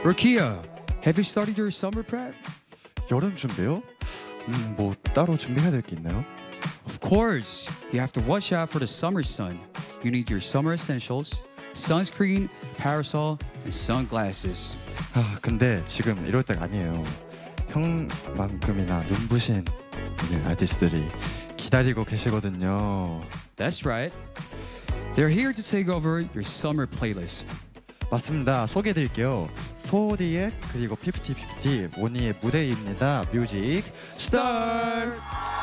Rukia, have you started your summer prep? 여름 준비요? 뭐 따로 준비해야 될 게 있나요? Of course, you have to watch out for the summer sun. You need your summer essentials, sunscreen, parasol, and sunglasses. 아 근데 지금 이럴 때가 아니에요. 형만큼이나 눈부신 아티스트들이 기다리고 계시거든요. That's right. They're here to take over your summer playlist. 맞습니다. 소개해드릴게요. 소디의 그리고 피프티피프티 모니의 무대입니다. 뮤직 스타트!